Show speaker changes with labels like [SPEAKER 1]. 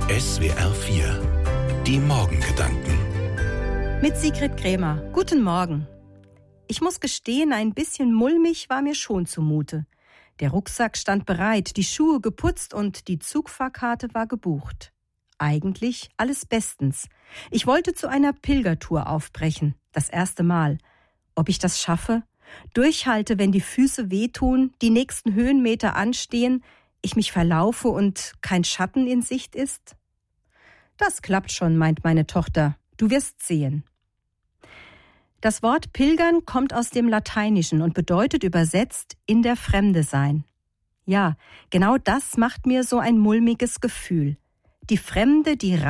[SPEAKER 1] SWR 4 Die Morgengedanken
[SPEAKER 2] Mit Sigrid Krämer. Guten Morgen. Ich muss gestehen, ein bisschen mulmig war mir schon zumute. Der Rucksack stand bereit, die Schuhe geputzt und die Zugfahrkarte war gebucht. Eigentlich alles bestens. Ich wollte zu einer Pilgertour aufbrechen, das erste Mal. Ob ich das schaffe? Durchhalte, wenn die Füße wehtun, die nächsten Höhenmeter anstehen, ich mich verlaufe und kein Schatten in Sicht ist? Das klappt schon, meint meine Tochter. Du wirst sehen. Das Wort Pilgern kommt aus dem Lateinischen und bedeutet übersetzt in der Fremde sein. Ja, genau das macht mir so ein mulmiges Gefühl. Die Fremde, die